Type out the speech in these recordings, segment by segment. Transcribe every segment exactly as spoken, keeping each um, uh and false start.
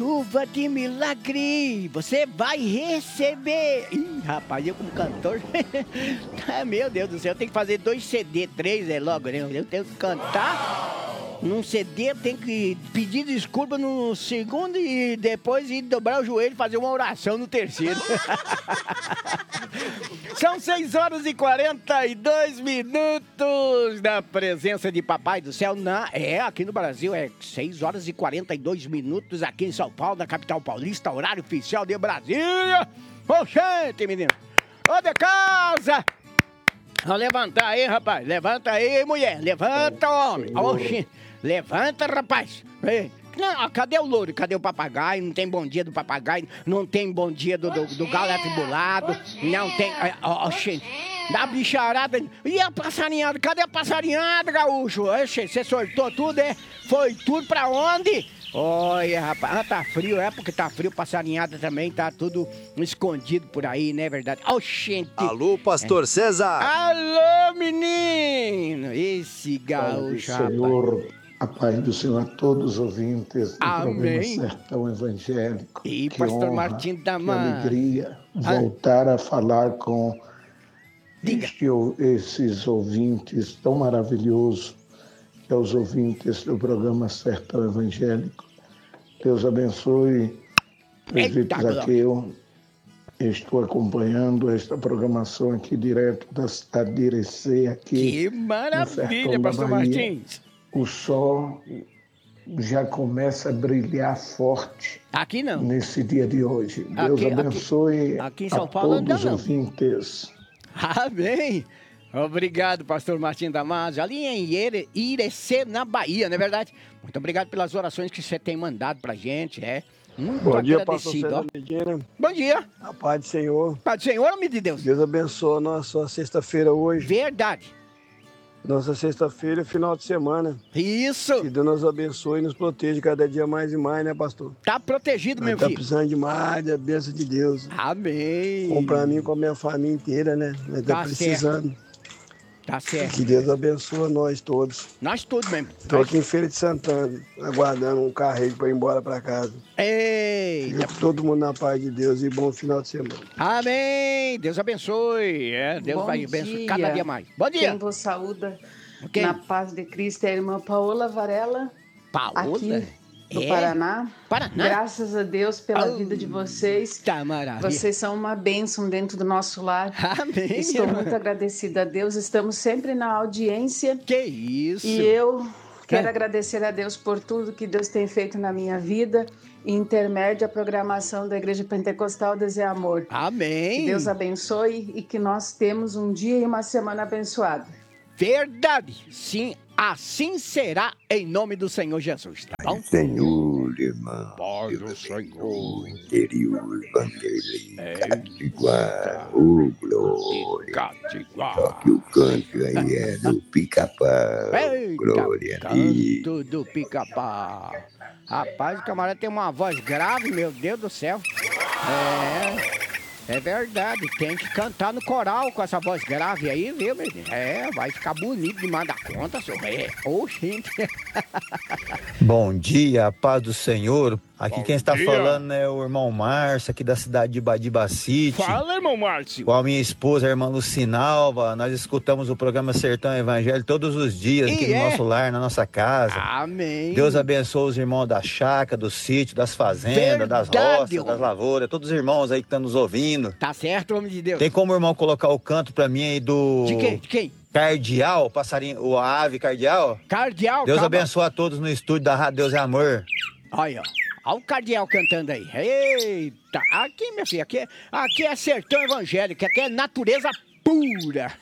chuva de milagre, você vai receber. Ih, rapaz, eu como cantor, meu Deus do céu, eu tenho que fazer dois C D, três é logo, né? Eu tenho que cantar num C D, eu tenho que pedir desculpa no segundo e depois ir dobrar o joelho e fazer uma oração no terceiro. São seis horas e quarenta e dois minutos na presença de Papai do Céu. Na, é, aqui no Brasil é seis horas e quarenta e dois minutos, aqui em São Paulo, na capital paulista, horário oficial de Brasília. Ô, gente, menino. Ô, de casa. Vamos levantar aí, rapaz. Levanta aí, mulher. Levanta, homem. Ô, gente. Levanta, rapaz. Ei. Não, cadê o louro? Cadê o papagaio? Não tem bom dia do papagaio. Não tem bom dia do, do, do galo atribulado. Não tem... Ó, oh, gente. Da bicharada. E a passarinhada? Cadê a passarinhada, gaúcho? Oxe, você sortou tudo, é? Foi tudo pra onde? Olha, rapaz. Ah, tá frio. É porque tá frio. Passarinhada também. Tá tudo escondido por aí, não é verdade? Ó, oh, gente. Alô, pastor é. César. Alô, menino. Esse gaúcho, rapaz. Senhor, a paz do Senhor a todos os ouvintes do Amém. programa Sertão Evangélico. E que pastor honra, Martim da que Man. alegria Ah. voltar a falar com este, Diga. esses ouvintes tão maravilhosos, que é os ouvintes do programa Sertão Evangélico. Deus abençoe, presbítero Zaqueu. Estou acompanhando esta programação aqui direto da cidade de Irecê, aqui Que maravilha, no pastor Martins. O sol já começa a brilhar forte. Aqui não. Nesse dia de hoje. Deus Aqui- abençoe aqui- aqui em a São Paulo ainda todos os não. ouvintes. Amém. Obrigado, pastor Martim Damasio. Ali em Ire- Irecê, na Bahia, não é verdade? Muito obrigado pelas orações que você tem mandado pra gente, é. Muito Bom dia, pastor agradecido, ó. César Medina. Bom dia. A paz do Senhor. Pai do Senhor, homem de Deus. Deus abençoe a nossa sexta-feira hoje. Verdade. Nossa sexta-feira e final de semana. Isso. Que Deus nos abençoe e nos proteja cada dia mais e mais, né, pastor? Tá protegido, meu Nós tá filho. precisando demais da bênção de Deus. Amém. Bom pra mim e com a minha família inteira, né? Nós tá, Tá precisando. Tá certo. Que Deus abençoe a nós todos. Nós todos mesmo. Tô aqui em Feira de Santana, aguardando um carreiro pra ir embora pra casa. Eita. Fica todo mundo na paz de Deus e bom final de semana. Amém. Deus abençoe. É, Deus Bom vai abençoar dia. cada dia mais. Bom dia. Quem vos saúda Quem? na paz de Cristo é a irmã Paola Varela, Paola? aqui do É? Paraná. Paraná? Graças a Deus pela Oh, vida de vocês. Tá maravilha. Vocês são uma bênção dentro do nosso lar. Amém. Estou irmã. muito agradecida a Deus. Estamos sempre na audiência. Que isso. E eu quero É. agradecer a Deus por tudo que Deus tem feito na minha vida. E intermédio a programação da Igreja Pentecostal Deus é Amor. Amém. Que Deus abençoe e que nós temos um dia e uma semana abençoada. Verdade. Sim, assim será em nome do Senhor Jesus, tá bom? Senhor, irmão. Paz do Senhor. Interior, Vanderlei, É. Catiguá, ô glória. Catiguá. Só que o canto aí é do pica-pau. Eita, Glória a Deus. canto do pica-pau. Rapaz, o camarada tem uma voz grave, meu Deus do céu. É, é verdade. Tem que cantar no coral com essa voz grave aí, viu, meu Deus? É, vai ficar bonito demais da conta, senhor. É, ô, gente. Bom dia, a paz do Senhor. Aqui Bom quem está dia. falando é o irmão Márcio, aqui da cidade de Badiba City. Fala, irmão Márcio. Com a minha esposa, a irmã Lucinalva. Nós escutamos o programa Sertão Evangelho todos os dias E aqui no é? nosso lar, na nossa casa. Amém. Deus abençoe os irmãos da chácara, do sítio, das fazendas, das Verdade, roças, irmão. das lavouras, todos os irmãos aí que estão nos ouvindo. Tá certo, homem de Deus. Tem como o irmão colocar o canto pra mim aí do De quem? De quem? cardeal, o passarinho, o a ave cardeal? Cardeal. Deus calma. abençoe a todos no estúdio da Rádio Deus é Amor. Olha, ó. Olha o cardeal cantando aí. Eita. Aqui, minha filha, aqui, é- aqui é sertão evangélico, aqui é natureza pura.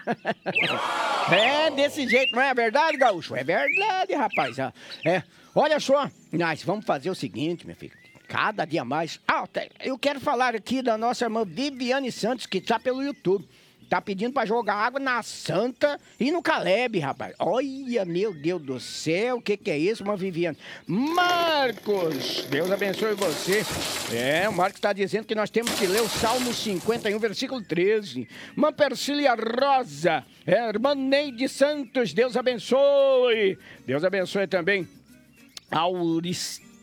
É desse jeito, não é verdade, gaúcho? É verdade, rapaz. Ah, É. Olha só, nós vamos fazer o seguinte, minha filha. Cada dia mais. Ah, te- eu quero falar aqui da nossa irmã Viviane Santos, que está pelo YouTube. Tá pedindo pra jogar água na Santa e no Caleb, rapaz. Olha, meu Deus do céu, o que que é isso, uma Viviane? Marcos, Deus abençoe você. É, o Marcos está dizendo que nós temos que ler o Salmo cinquenta e um, versículo treze. Irmã Persília Rosa, é, irmã Neide Santos, Deus abençoe. Deus abençoe também. Auris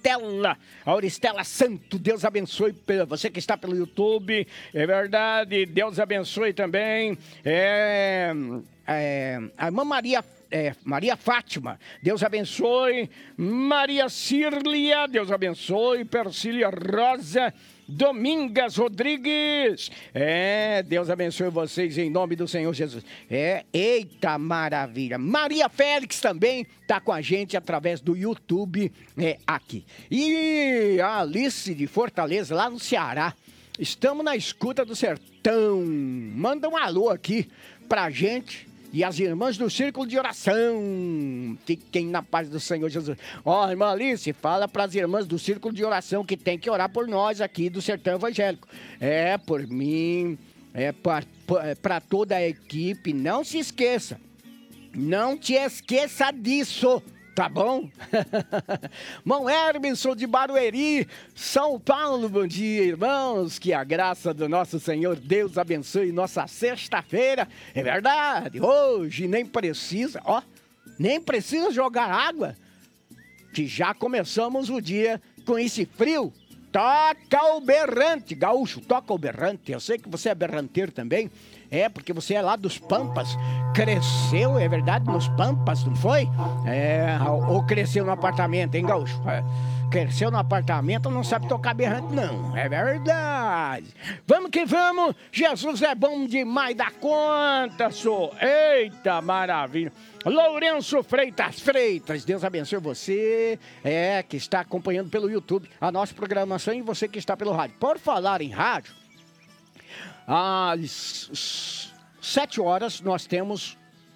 Auristela, Auristela Santo, Deus abençoe você que está pelo YouTube, é verdade, Deus abençoe também, é, é, a irmã Maria, é, Maria Fátima, Deus abençoe, Maria Círlia, Deus abençoe, Persília Rosa, Domingas Rodrigues, é, Deus abençoe vocês em nome do Senhor Jesus. É, eita maravilha. Maria Félix também está com a gente através do YouTube, é, aqui. E a Alice de Fortaleza, lá no Ceará. Estamos na escuta do sertão. Manda um alô aqui pra gente. E as irmãs do Círculo de Oração, fiquem na paz do Senhor Jesus. Ó, oh, irmã Alice, fala para as irmãs do Círculo de Oração que tem que orar por nós aqui do Sertão Evangélico. É, por mim, é para toda a equipe. Não se esqueça, não te esqueça disso. Tá bom? Mão Hermeson de Barueri, São Paulo, bom dia, irmãos. Que a graça do nosso Senhor Deus abençoe nossa sexta-feira. É verdade, hoje nem precisa, ó, nem precisa jogar água, que já começamos o dia com esse frio. Toca o berrante, gaúcho, toca o berrante. Eu sei que você é berranteiro também. É, porque você é lá dos Pampas. Cresceu, é verdade, nos Pampas, não foi? É, ou cresceu no apartamento, hein, gaúcho? É, cresceu no apartamento, não sabe tocar berrante, não. É verdade. Vamos que vamos. Jesus é bom demais da conta, sou. Eita, maravilha. Lourenço Freitas Freitas, Deus abençoe você, é, que está acompanhando pelo YouTube a nossa programação e você que está pelo rádio. Por falar em rádio, às sete horas nós temos...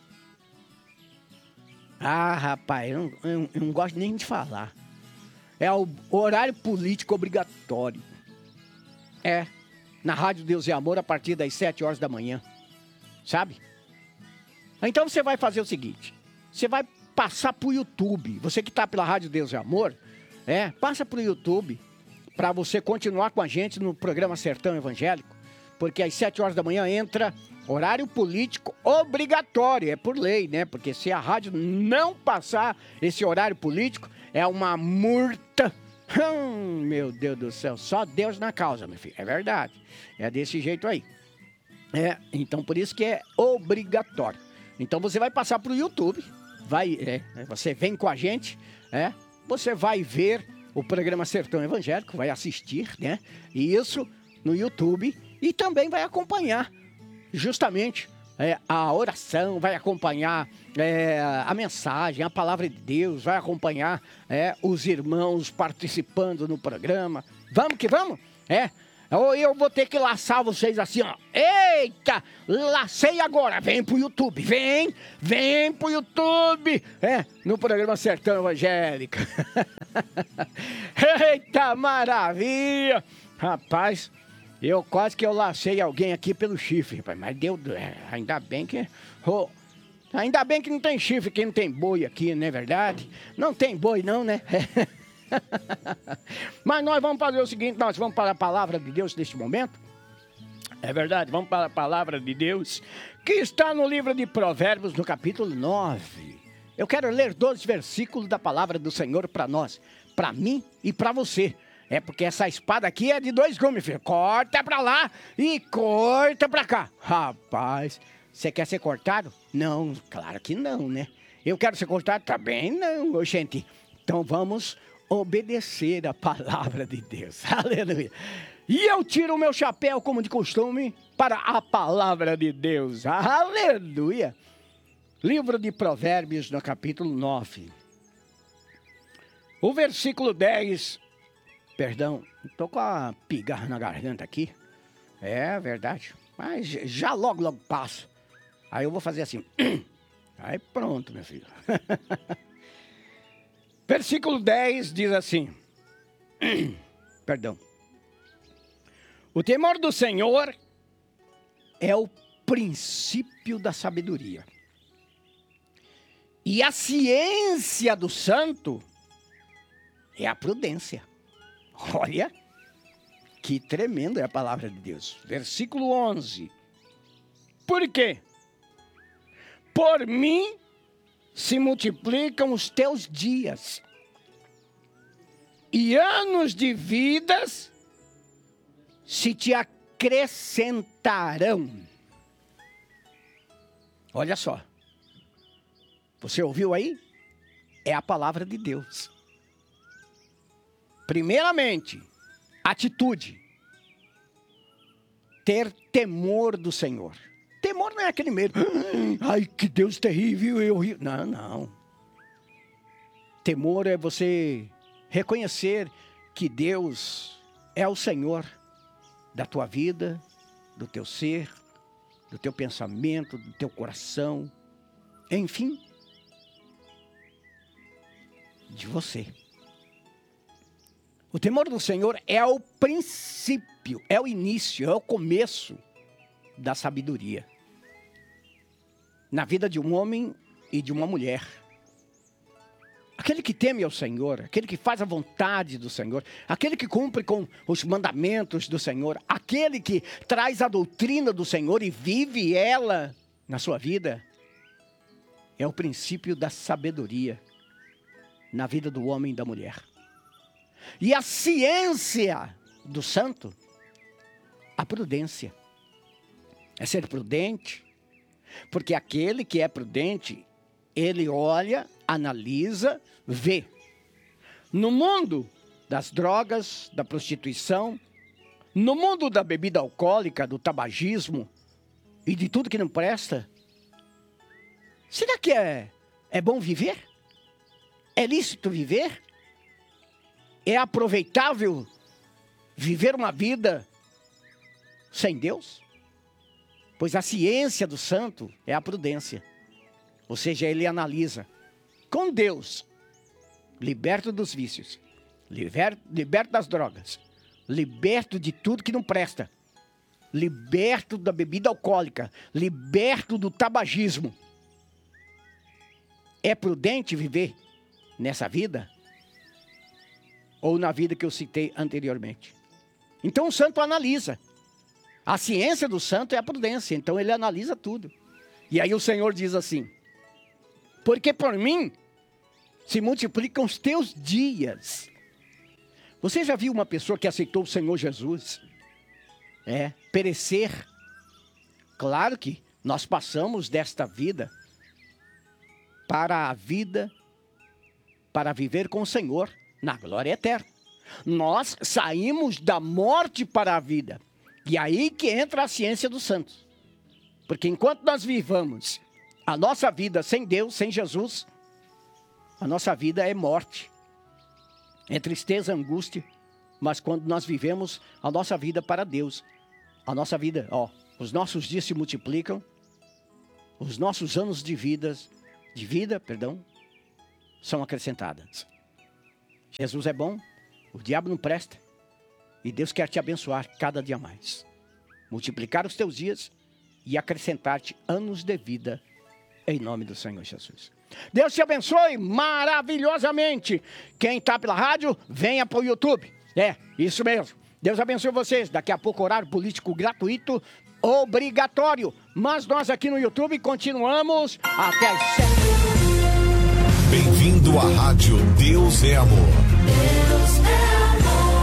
Ah, rapaz, eu não, eu, eu não gosto nem de falar. É o horário político obrigatório. É, na Rádio Deus e Amor a partir das sete horas da manhã, sabe? Então você vai fazer o seguinte, você vai passar pro YouTube, você que está pela Rádio Deus e Amor, é, passa pro YouTube para você continuar com a gente no programa Sertão Evangélico, porque às sete horas da manhã entra horário político obrigatório, é por lei, né? Porque se a rádio não passar esse horário político, é uma multa. Hum, meu Deus do céu, só Deus na causa, meu filho, é verdade, é desse jeito aí. É, então por isso que é obrigatório. Então você vai passar para o YouTube, vai, é, você vem com a gente, é, você vai ver o programa Sertão Evangélico, vai assistir, né? E isso no YouTube e também vai acompanhar justamente é, a oração, vai acompanhar é, a mensagem, a palavra de Deus, vai acompanhar é, os irmãos participando no programa. Vamos que vamos? É. Ou eu vou ter que laçar vocês assim, ó. Eita, lacei agora. Vem pro YouTube, vem, vem pro YouTube. É, no programa Sertão Evangélico. Eita, maravilha. Rapaz, eu quase que eu lacei alguém aqui pelo chifre, rapaz. Mas deu, é, ainda bem que... Oh, ainda bem que não tem chifre, que não tem boi aqui, não é verdade? Não tem boi não, né? Mas nós vamos fazer o seguinte, nós vamos para a palavra de Deus neste momento. É verdade, vamos para a palavra de Deus que está no livro de Provérbios, no capítulo nove. Eu quero ler doze versículos da palavra do Senhor para nós, para mim e para você. É porque essa espada aqui é de dois gumes, filho. Corta para lá e corta para cá. Rapaz, você quer ser cortado? Não, claro que não, né? Eu quero ser cortado? Também não, gente. Então vamos obedecer a palavra de Deus. Aleluia. E eu tiro o meu chapéu, como de costume, para a palavra de Deus. Aleluia. Livro de Provérbios, no capítulo nove. O versículo dez. Perdão, estou com a pigarra na garganta aqui. É verdade. Mas já logo, logo passa. Aí eu vou fazer assim. Aí pronto, meu filho. Versículo dez diz assim, perdão, o temor do Senhor é o princípio da sabedoria, e a ciência do santo é a prudência. Olha, que tremendo é a palavra de Deus. Versículo onze, por quê? Por mim se multiplicam os teus dias, e anos de vidas se te acrescentarão. Olha só. Você ouviu aí? É a palavra de Deus. Primeiramente, atitude. Ter temor do Senhor. Temor não é aquele medo. Ai, que Deus terrível, eu rio. Não, não. Temor é você reconhecer que Deus é o Senhor da tua vida, do teu ser, do teu pensamento, do teu coração, enfim, de você. O temor do Senhor é o princípio, é o início, é o começo da sabedoria na vida de um homem e de uma mulher. Aquele que teme ao Senhor, aquele que faz a vontade do Senhor, aquele que cumpre com os mandamentos do Senhor, aquele que traz a doutrina do Senhor e vive ela na sua vida, é o princípio da sabedoria na vida do homem e da mulher. E a ciência do santo, a prudência. É ser prudente, porque aquele que é prudente, ele olha, analisa, vê. No mundo das drogas, da prostituição, no mundo da bebida alcoólica, do tabagismo e de tudo que não presta, será que é, é bom viver? É lícito viver? É aproveitável viver uma vida sem Deus? Pois a ciência do santo é a prudência. Ou seja, ele analisa. Com Deus, liberto dos vícios, liberto, liberto das drogas, liberto de tudo que não presta, liberto da bebida alcoólica, liberto do tabagismo. É prudente viver nessa vida? Ou na vida que eu citei anteriormente? Então o santo analisa. A ciência do santo é a prudência, então ele analisa tudo. E aí o Senhor diz assim: porque por mim se multiplicam os teus dias. Você já viu uma pessoa que aceitou o Senhor Jesus? É, perecer. Claro que nós passamos desta vida para a vida, para viver com o Senhor na glória eterna. Nós saímos da morte para a vida. E aí que entra a ciência dos santos. Porque enquanto nós vivamos a nossa vida sem Deus, sem Jesus, a nossa vida é morte, é tristeza, angústia. Mas quando nós vivemos a nossa vida para Deus, a nossa vida, ó, os nossos dias se multiplicam, os nossos anos de vida, de vida, perdão, são acrescentados. Jesus é bom, o diabo não presta, e Deus quer te abençoar cada dia mais, multiplicar os teus dias e acrescentar-te anos de vida, em nome do Senhor Jesus. Deus te abençoe maravilhosamente. Quem está pela rádio, venha para o YouTube. É, isso mesmo. Deus abençoe vocês. Daqui a pouco, horário político gratuito, obrigatório. Mas nós aqui no YouTube continuamos até as sete. Bem-vindo à rádio Deus é Amor. Deus é amor.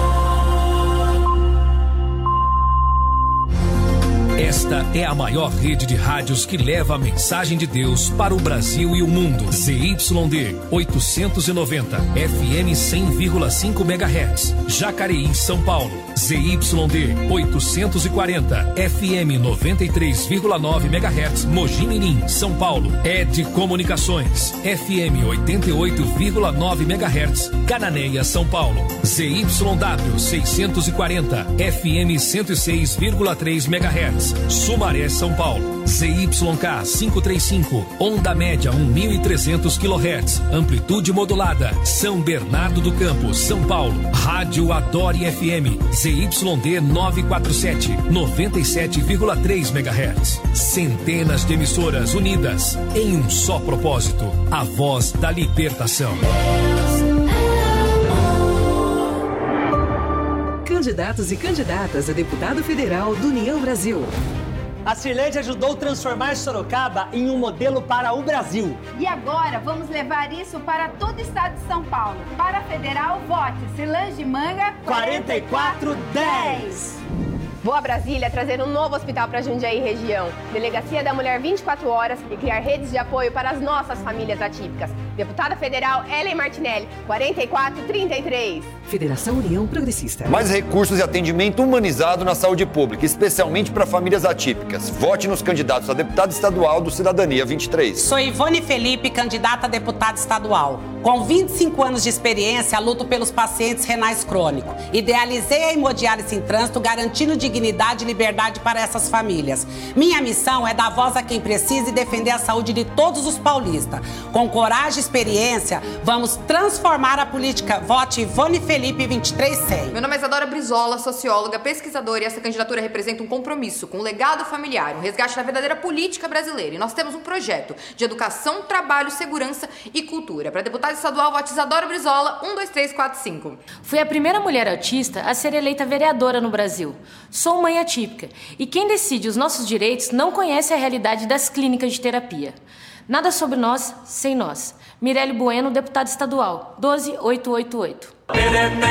Esta é a maior rede de rádios que leva a mensagem de Deus para o Brasil e o mundo. Z Y D oitocentos e noventa, F M cem vírgula cinco megahertz, Jacareí, São Paulo. Z Y D oitocentos e quarenta, F M noventa e três vírgula nove megahertz, Mogi Mirim, São Paulo. Ed Comunicações, F M oitenta e oito vírgula nove megahertz, Cananéia, São Paulo. Z Y W seiscentos e quarenta, F M cento e seis vírgula três megahertz, Sumaré, São Paulo. Z Y K quinhentos e trinta e cinco, onda média mil e trezentos quilohertz, amplitude modulada, São Bernardo do Campo, São Paulo. Rádio Adore F M, Z Y D novecentos e quarenta e sete, noventa e sete vírgula três megahertz. Centenas de emissoras unidas em um só propósito, a voz da libertação. Candidatos e candidatas a deputado federal do União Brasil. A Cirlande ajudou a transformar Sorocaba em um modelo para o Brasil. E agora vamos levar isso para todo o estado de São Paulo. Para a Federal, vote Cirlande Manga quarenta e quatro dez. Vou a Brasília trazer um novo hospital para Jundiaí e região, Delegacia da Mulher vinte e quatro horas e criar redes de apoio para as nossas famílias atípicas. Deputada Federal Ellen Martinelli, quarenta e quatro trinta e três. Federação União Progressista. Mais recursos e atendimento humanizado na saúde pública, especialmente para famílias atípicas. Vote nos candidatos a deputado estadual do Cidadania vinte e três. Sou Ivone Felipe, candidata a deputada estadual. Com vinte e cinco anos de experiência, luto pelos pacientes renais crônicos. Idealizei a hemodiálise em trânsito, garantindo dignidade e liberdade para essas famílias. Minha missão é dar voz a quem precisa e defender a saúde de todos os paulistas. Com coragem e experiência, vamos transformar a política. Vote Ivone Felipe vinte e três cem. Meu nome é Isadora Brizola, socióloga, pesquisadora, e essa candidatura representa um compromisso com o legado familiar, um resgate da verdadeira política brasileira. E nós temos um projeto de educação, trabalho, segurança e cultura. Para deputada estadual, vote Isadora Brizola, um dois três quatro cinco. Fui a primeira mulher autista a ser eleita vereadora no Brasil. Sou mãe atípica e quem decide os nossos direitos não conhece a realidade das clínicas de terapia. Nada sobre nós sem nós. Mirelle Bueno, deputada estadual, doze mil oitocentos e oitenta e oito.